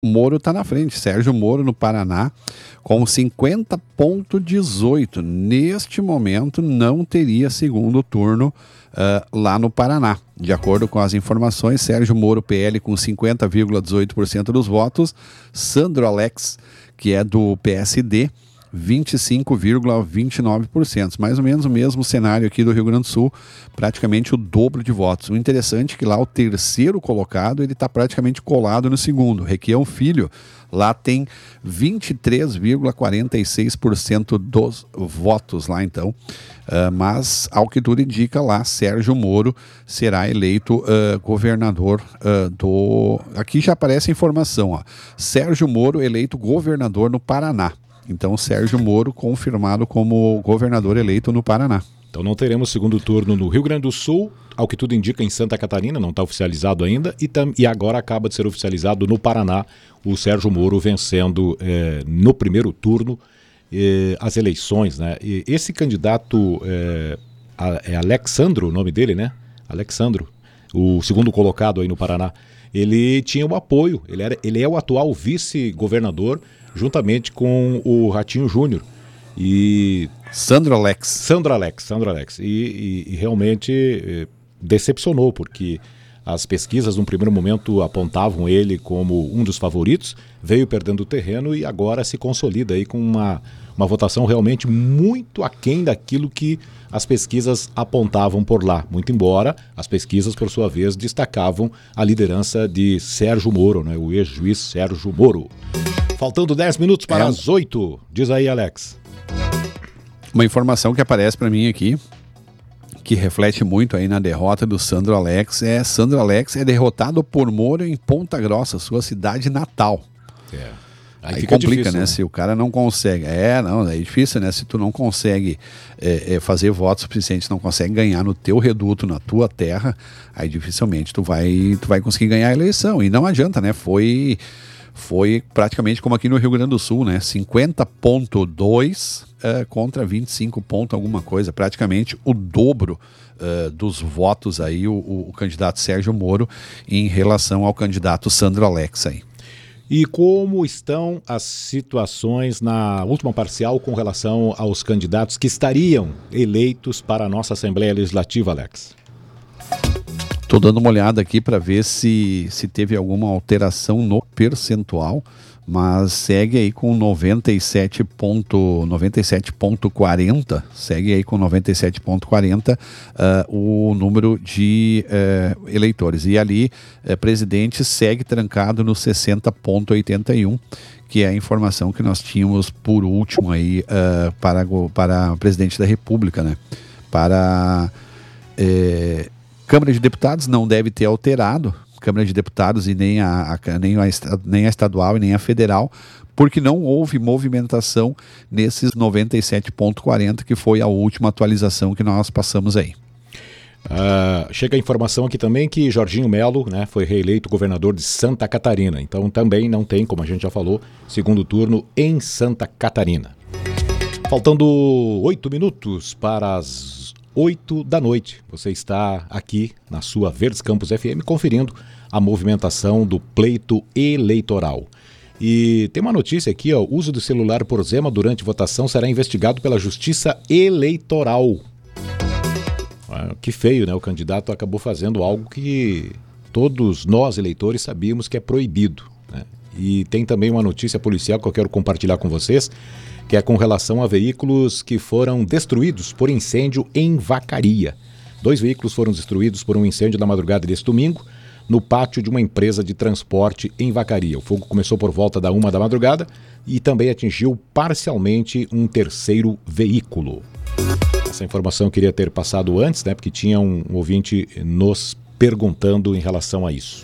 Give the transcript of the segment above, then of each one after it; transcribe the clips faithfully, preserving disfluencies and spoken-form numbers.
Moro está na frente, Sérgio Moro no Paraná com cinquenta vírgula dezoito. Neste momento não teria segundo turno uh, lá no Paraná. De acordo com as informações, Sérgio Moro, P L, com cinquenta vírgula dezoito por cento dos votos, Sandro Alex, que é do P S D, vinte e cinco vírgula vinte e nove por cento. Mais ou menos o mesmo cenário aqui do Rio Grande do Sul, praticamente o dobro de votos. O interessante é que lá o terceiro colocado, ele está praticamente colado no segundo. Requião Filho, lá tem vinte e três vírgula quarenta e seis por cento dos votos lá então. Uh, mas, ao que tudo indica lá, Sérgio Moro será eleito uh, governador uh, do... Aqui já aparece a informação, ó. Sérgio Moro eleito governador no Paraná. Então, Sérgio Moro confirmado como governador eleito no Paraná. Então não teremos segundo turno no Rio Grande do Sul, ao que tudo indica em Santa Catarina, não está oficializado ainda, e, tam, e agora acaba de ser oficializado no Paraná, o Sérgio Moro vencendo eh, no primeiro turno eh, as eleições, né? E esse candidato, eh, é Alexandro, o nome dele, né? Alexandro, o segundo colocado aí no Paraná, ele tinha o apoio, ele, era, ele é o atual vice-governador, juntamente com o Ratinho Júnior e Sandro Alex. Sandro Alex, Sandro Alex. E, e, e realmente eh, decepcionou, porque as pesquisas no primeiro momento apontavam ele como um dos favoritos, veio perdendo o terreno e agora se consolida aí com uma, uma votação realmente muito aquém daquilo que as pesquisas apontavam por lá. Muito embora as pesquisas, por sua vez, destacavam a liderança de Sérgio Moro, né, o ex-juiz Sérgio Moro. Faltando dez minutos para é. as oito. Diz aí, Alex. Uma informação que aparece para mim aqui, que reflete muito aí na derrota do Sandro Alex, é Sandro Alex é derrotado por Moro em Ponta Grossa, sua cidade natal. É. Aí, aí complica, difícil, né? né? Se o cara não consegue. É, não, é difícil, né? Se tu não consegue é, é, fazer votos suficientes, não consegue ganhar no teu reduto, na tua terra, aí dificilmente tu vai, tu vai conseguir ganhar a eleição. E não adianta, né? Foi... Foi praticamente como aqui no Rio Grande do Sul, né? cinquenta vírgula dois uh, contra vinte e cinco ponto alguma coisa, praticamente o dobro uh, dos votos aí, o, o, o candidato Sérgio Moro em relação ao candidato Sandro Alex aí. E como estão as situações na última parcial com relação aos candidatos que estariam eleitos para a nossa Assembleia Legislativa, Alex? Estou dando uma olhada aqui para ver se, se teve alguma alteração no percentual, mas segue aí com noventa e sete vírgula quarenta, segue aí com noventa e sete vírgula quarenta uh, o número de uh, eleitores. E ali, uh, presidente segue trancado no sessenta vírgula oitenta e um, que é a informação que nós tínhamos por último aí uh, para, para o presidente da República, né? Para... Uh, Câmara de Deputados não deve ter alterado, Câmara de Deputados e nem a, a, nem, a, nem a estadual e nem a federal, porque não houve movimentação nesses noventa e sete vírgula quarenta, que foi a última atualização que nós passamos aí. Uh, chega a informação aqui também que Jorginho Melo, né, foi reeleito governador de Santa Catarina, então também não tem, como a gente já falou, segundo turno em Santa Catarina. Faltando oito minutos para as oito da noite, você está aqui na sua Verdes Campos F M conferindo a movimentação do pleito eleitoral. E tem uma notícia aqui, ó, o uso do celular por Zema durante votação será investigado pela Justiça Eleitoral. Ah, que feio, né? O candidato acabou fazendo algo que todos nós, eleitores, sabíamos que é proibido, né? E tem também uma notícia policial que eu quero compartilhar com vocês, que é com relação a veículos que foram destruídos por incêndio em Vacaria. Dois veículos foram destruídos por um incêndio na madrugada deste domingo, no pátio de uma empresa de transporte em Vacaria. O fogo começou por volta da uma da madrugada e também atingiu parcialmente um terceiro veículo. Essa informação eu queria ter passado antes, né, porque tinha um ouvinte nos perguntando em relação a isso.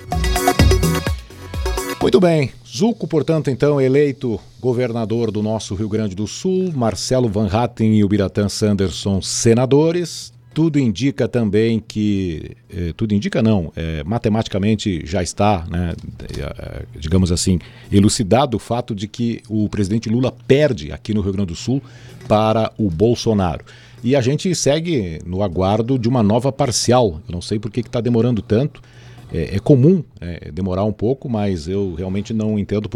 Muito bem, Zuco, portanto, então, eleito governador do nosso Rio Grande do Sul, Marcelo Van Hatten e o Biratã Sanderson, senadores. Tudo indica também que, eh, tudo indica não, eh, matematicamente já está, né, eh, digamos assim, elucidado o fato de que o presidente Lula perde aqui no Rio Grande do Sul para o Bolsonaro. E a gente segue no aguardo de uma nova parcial. Eu não sei por que está demorando tanto. é, é comum é, demorar um pouco, mas eu realmente não entendo